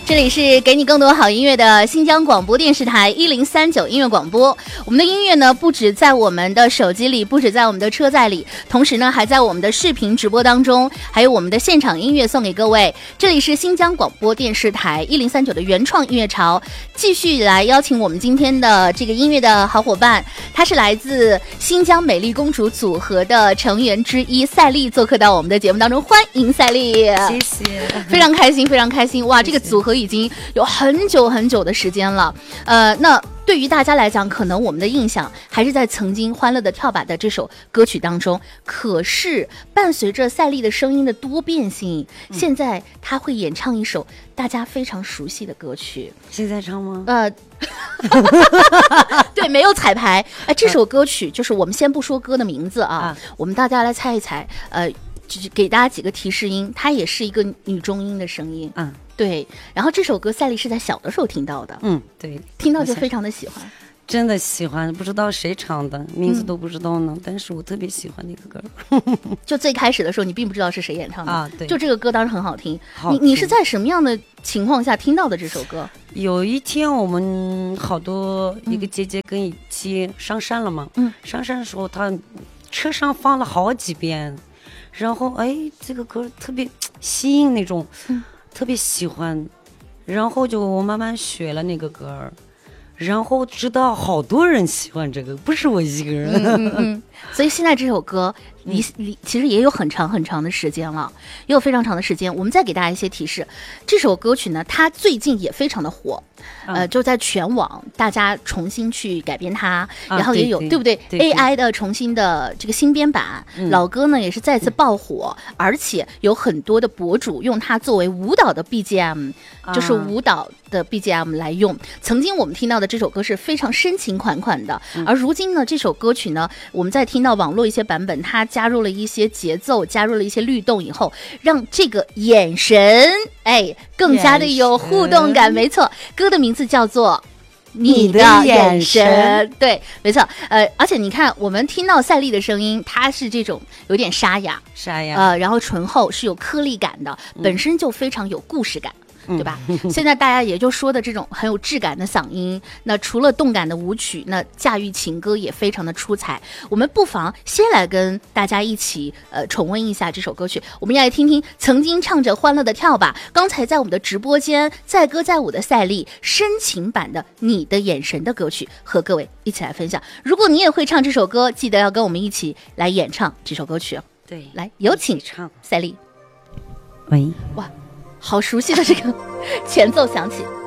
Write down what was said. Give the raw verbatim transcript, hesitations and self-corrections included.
这里是给你更多好音乐的新疆广播电视台一零三九音乐广播。我们的音乐呢，不止在我们的手机里，不止在我们的车载里，同时呢，还在我们的视频直播当中，还有我们的现场音乐送给各位。这里是新疆广播电视台一零三九的原创音乐潮，继续来邀请我们今天的这个音乐的好伙伴，他是来自新疆美丽公主组合的成员之一赛丽，做客到我们的节目当中，欢迎赛丽。 谢谢， 非常开心，非常开心哇！这个组合已经有很久很久的时间了，呃，那对于大家来讲，可能我们的印象还是在曾经《欢乐的跳把》的这首歌曲当中。可是伴随着赛丽的声音的多变性，嗯、现在她会演唱一首大家非常熟悉的歌曲。 现在唱吗？ 呃，对，没有彩排。哎，这首歌曲就是我们先不说歌的名字啊，啊我们大家来猜一猜，呃。就是给大家几个提示音，它也是一个女中音的声音。嗯，对。然后这首歌赛丽是在小的时候听到的。 嗯，对， 听到就非常的喜欢。 真的喜欢，不知道谁唱的，名字都不知道呢。嗯、但是我特别喜欢那个歌。 就最开始的时候，你并不知道是谁演唱的啊？对。 就这个歌当时很好听。 好听你你是在什么样的情况下听到的这首歌？ 有一天我们好多一个姐姐跟一起上山了嘛。嗯。上山的时候，她车上放了好几遍。然后哎，这个歌特别吸引那种，嗯、特别喜欢，然后就我慢慢学了那个歌，然后知道好多人喜欢这个，不是我一个人。 嗯嗯嗯、所以现在这首歌离离其实也有很长很长的时间了，也有非常长的时间。我们再给大家一些提示，这首歌曲呢，它最近也非常的火。呃，就在全网，大家重新去改编它，啊、然后也有 对, 对不对, 对, 对 ？A I 的重新的这个新编版，嗯、老歌呢也是再次爆火，嗯、而且有很多的博主用它作为舞蹈的 B G M，、啊、就是舞蹈的 B G M 来用。曾经我们听到的这首歌是非常深情款款的，嗯、而如今呢，这首歌曲呢，我们在听到网络一些版本，它加入了一些节奏，加入了一些律动以后，让这个眼神，哎，更加的有互动感。没错，歌的名字叫做你的眼神。对，没错。呃，而且你看，我们听到赛丽的声音，它是这种有点沙哑， 沙哑， 呃，然后醇厚，是有颗粒感的，本身就非常有故事感。对吧？现在大家也就说的这种很有质感的嗓音，那除了动感的舞曲，那驾驭情歌也非常的出彩。我们不妨先来跟大家一起呃重温一下这首歌曲，我们要来听听曾经唱着欢乐的跳吧，刚才在我们的直播间载歌载舞的赛丽深情版的你的眼神的歌曲，和各位一起来分享。如果你也会唱这首歌，记得要跟我们一起来演唱这首歌曲。 对， 来有请唱赛丽。 喂， 哇，好熟悉的这个前奏响起。